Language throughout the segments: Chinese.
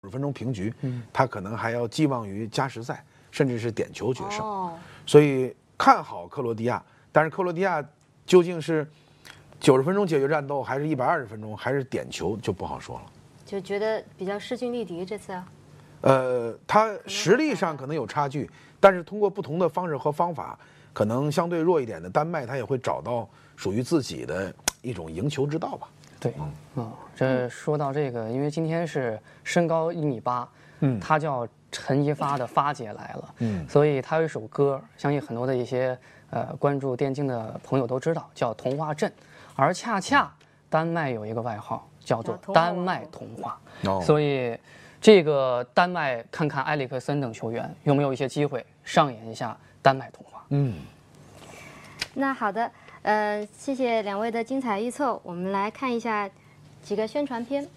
90分钟平局，他可能还要寄望于加时赛，甚至是点球决胜。 哦， 所以看好克罗地亚，但是克罗地亚究竟是90分钟解决战斗，还是120分钟，还是点球就不好说了。 就觉得比较势均力敌这次啊。 他实力上可能有差距，但是通过不同的方式和方法，可能相对弱一点的丹麦，他也会找到属于自己的一种赢球之道吧。 对，这说到这个，因为今天是身高1米8，他叫陈一发的发姐来了，所以他有一首歌，相信很多的一些关注电竞的朋友都知道，叫《童话镇》，而恰恰丹麦有一个外号叫做丹麦童话，所以这个丹麦看看埃里克森等球员有没有一些机会上演一下丹麦童话。 那好的，谢谢两位的精彩预测，我们来看一下几个宣传片。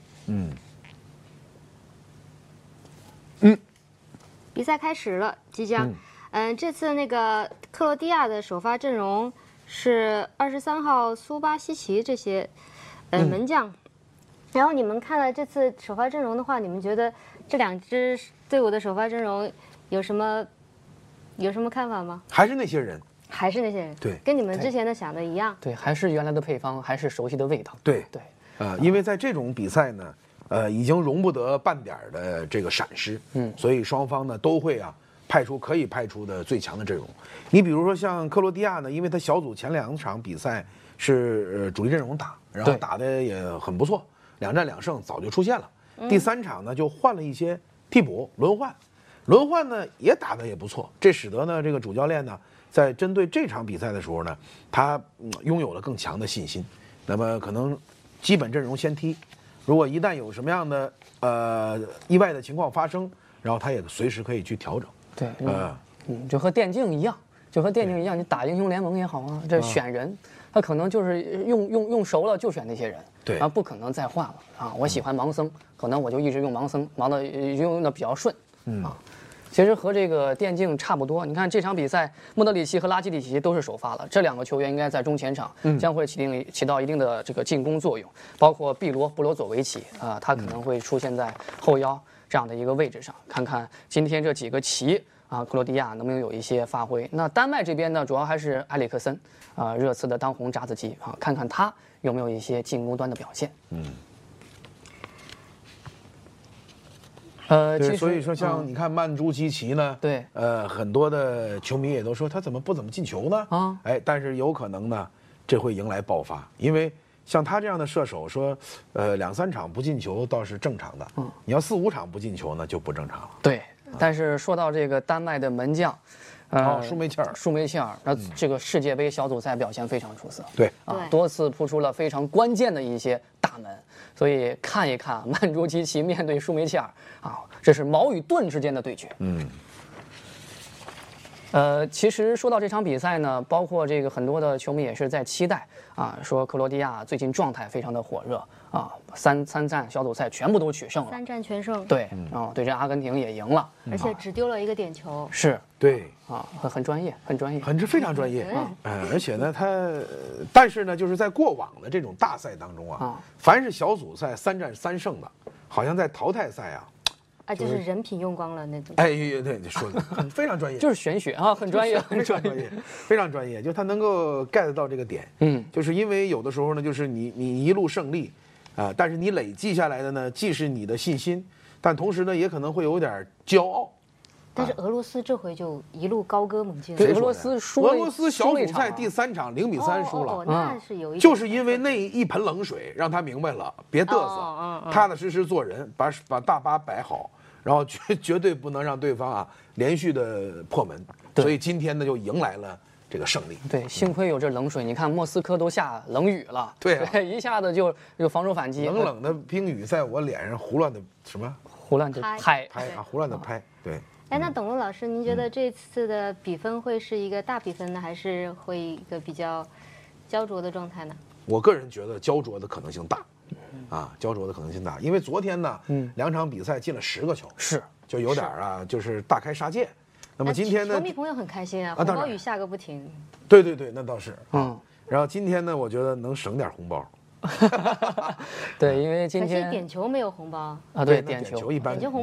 比赛开始了，即将。这次那个克罗地亚的首发阵容是23号苏巴西奇这些门将。然后你们看了这次首发阵容的话，你们觉得这两支队伍的首发阵容有什么看法吗？ 还是那些人， 还是那些人， 对， 跟你们之前的想的一样。 对，还是原来的配方，还是熟悉的味道。 对对， 因为在这种比赛呢，已经容不得半点的这个闪失，所以双方呢都会派出可以派出的最强的阵容。你比如说像克罗地亚呢，因为他小组前2场比赛是主力阵容打，然后打的也很不错，2战2胜早就出现了。第3场呢就换了一些替补轮换呢也打得也不错，这使得呢这个主教练呢在针对这场比赛的时候呢，他拥有了更强的信心。那么可能基本阵容先踢，如果一旦有什么样的意外的情况发生，然后他也随时可以去调整。 对，就和电竞一样，你打英雄联盟也好啊，这选人，他可能就是用熟了就选那些人， 对， 不可能再换了啊。我喜欢盲僧，可能我就一直用盲僧，用的比较顺，其实和这个电竞差不多。你看这场比赛，莫德里奇和拉基蒂奇都是首发了，这2个球员应该在中前场将会起到一定的这个进攻作用，包括布罗佐维奇他可能会出现在后腰这样的一个位置上。看看今天这几个旗克罗地亚能不能有一些发挥。那丹麦这边呢，主要还是埃里克森热刺的当红炸子鸡看看他有没有一些进攻端的表现。 对，所以说像你看曼朱基奇呢， 对， 很多的球迷也都说他怎么不怎么进球呢？但是有可能呢，这会迎来爆发，因为像他这样的射手说，2、3场不进球倒是正常的，你要4、5场不进球呢就不正常了。 对，但是说到这个丹麦的门将， 舒梅切尔， 那这个世界杯小组赛表现非常出色， 对多次扑出了非常关键的一些大门，所以看一看曼朱基奇面对舒梅切尔这是矛与盾之间的对决。其实说到这场比赛呢，包括这个很多的球迷也是在期待说克罗地亚最近状态非常的火热三战小组赛全部都取胜了 ，3战全胜。 对，对阵阿根廷也赢了， 而且只丢了1个点球。 是， 对很专业， 非常专业。而且呢，但是呢，就是在过往的这种大赛当中凡是小组赛3战3胜的，好像在淘汰赛就是人品用光了那种。 对，你说的非常专业， 就是玄学很专业， 非常专业，非常专业。就他能够 get 到这个点，就是因为有的时候呢，就是你一路胜利但是你累计下来的呢，既是你的信心，但同时呢，也可能会有点骄傲。 但是俄罗斯这回就一路高歌猛进。 俄罗斯小组赛第3场0-3输了， 那是有一点， 就是因为那一盆冷水，让他明白了，别嘚瑟，踏踏实实做人，把大巴摆好，然后绝对不能让对方连续的破门。所以今天呢，就迎来了这个胜利。 对，幸亏有这冷水，你看莫斯科都下冷雨了， 对， 一下子就防守反击， 冷的冰雨在我脸上胡乱的拍， 胡乱的拍，对。 那董路老师，您觉得这次的比分会是一个大比分呢，还是会一个比较焦灼的状态呢？ 我个人觉得焦灼的可能性大，焦灼的可能性大，因为昨天呢，2场比赛进了10个球， 是就有点就是大开杀戒。那么今天呢， 球迷朋友很开心红包雨下个不停。 对，那倒是然后今天呢，我觉得能省点红包对，因为今可惜天点球没有红包啊，对， 那点球一般点球红